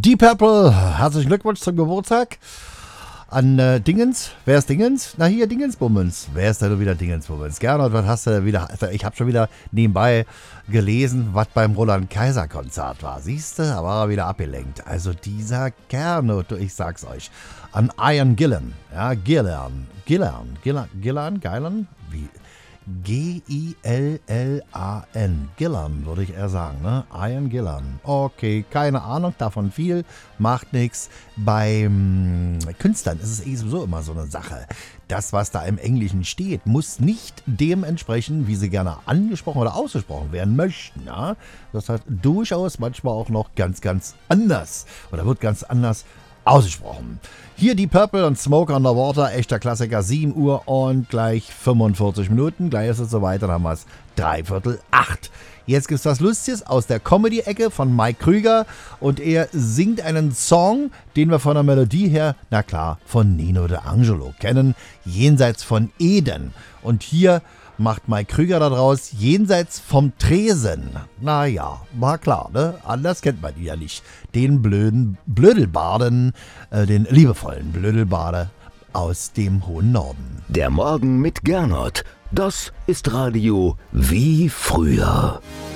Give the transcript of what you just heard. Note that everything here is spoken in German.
Deep Purple, herzlichen Glückwunsch zum Geburtstag an Dingens. Wer ist Dingens? Na hier, Dingensbummens. Wer ist denn wieder Dingensbummens? Gernot, was hast du wieder? Ich habe schon wieder nebenbei gelesen, was beim Roland-Kaiser-Konzert war. Siehst du, da war er wieder abgelenkt. Also dieser Gernot, ich sag's euch. An Ian Gillan. Ja, Gillan, wie? G-I-L-L-A-N. Gillan, würde ich eher sagen, ne? Ian Gillan. Okay, keine Ahnung, davon viel, macht nichts. Beim Künstlern ist es sowieso immer so eine Sache. Das, was da im Englischen steht, muss nicht dem entsprechen, wie sie gerne angesprochen oder ausgesprochen werden möchten. Ja? Das heißt durchaus manchmal auch noch ganz, ganz anders. Oder wird ganz anders ausgesprochen. Hier die Purple und Smoke on the Water, echter Klassiker, 7 Uhr und gleich 45 Minuten. Gleich ist es soweit, dann haben wir es 7:45. Jetzt gibt es was Lustiges aus der Comedy-Ecke von Mike Krüger und er singt einen Song, den wir von der Melodie her, na klar, von Nino D'Angelo kennen, Jenseits von Eden. Und hier macht Mike Krüger daraus Jenseits vom Tresen. Naja, war klar, ne? Anders kennt man ihn ja nicht. Den blöden Blödelbaden, den liebevollen Blödelbader aus dem hohen Norden. Der Morgen mit Gernot, das ist Radio wie früher.